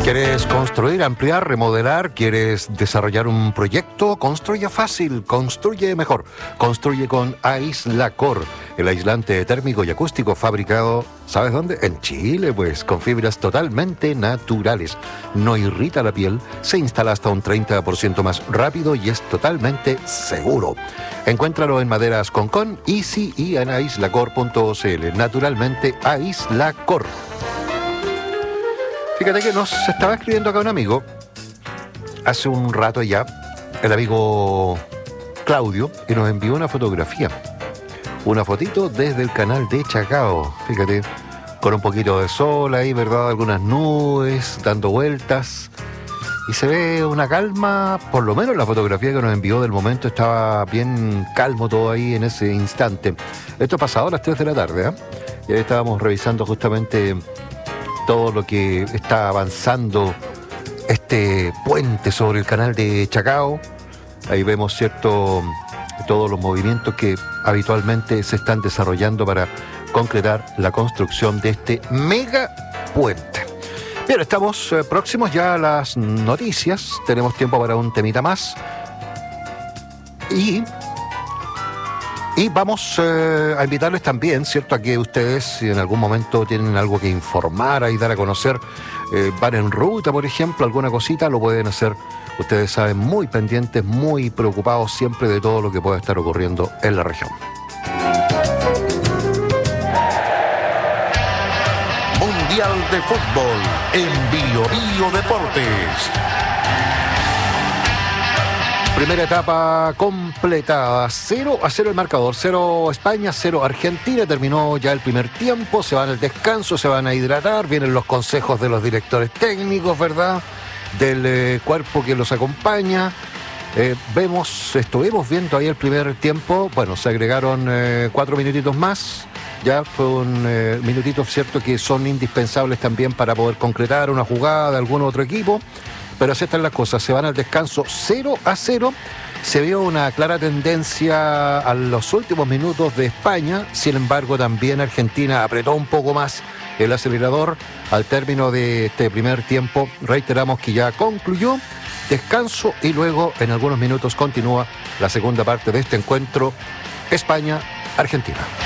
¿Quieres construir, ampliar, remodelar? ¿Quieres desarrollar un proyecto? Construye fácil, construye mejor. Construye con Aislacor, el aislante térmico y acústico fabricado, ¿sabes dónde? En Chile, pues, con fibras totalmente naturales. No irrita la piel, se instala hasta un 30% más rápido y es totalmente seguro. Encuéntralo en Maderas Concón, Easy y en aislacor.cl. Naturalmente, Aislacor. Fíjate que nos estaba escribiendo acá un amigo, hace un rato ya, el amigo Claudio, y nos envió una fotografía, una fotito desde el canal de Chacao, fíjate, con un poquito de sol ahí, ¿verdad? Algunas nubes dando vueltas, y se ve una calma, por lo menos la fotografía que nos envió del momento estaba bien calmo todo ahí en ese instante. Esto pasado a las 3 de la tarde, ¿eh? Y ahí estábamos revisando justamente todo lo que está avanzando este puente sobre el canal de Chacao. Ahí vemos, cierto, todos los movimientos que habitualmente se están desarrollando para concretar la construcción de este mega puente. Bien, estamos próximos ya a las noticias. Tenemos tiempo para un temita más. Y vamos a invitarles también, ¿cierto?, a que ustedes, si en algún momento tienen algo que informar y dar a conocer, van en ruta, por ejemplo, alguna cosita, lo pueden hacer, ustedes saben, muy pendientes, muy preocupados siempre de todo lo que pueda estar ocurriendo en la región. Mundial de Fútbol en Bio Deportes. Primera etapa completada, 0-0 el marcador, 0 España, 0 Argentina, terminó ya el primer tiempo, se van al descanso, se van a hidratar, vienen los consejos de los directores técnicos, ¿verdad?, del cuerpo que los acompaña. Estuvimos viendo ahí el primer tiempo, bueno, se agregaron 4 minutitos más, ya fueron minutitos, ¿cierto?, que son indispensables también para poder concretar una jugada de algún otro equipo. Pero así están las cosas, se van al descanso 0-0, se vio una clara tendencia a los últimos minutos de España, sin embargo también Argentina apretó un poco más el acelerador al término de este primer tiempo. Reiteramos que ya concluyó, descanso y luego en algunos minutos continúa la segunda parte de este encuentro España-Argentina.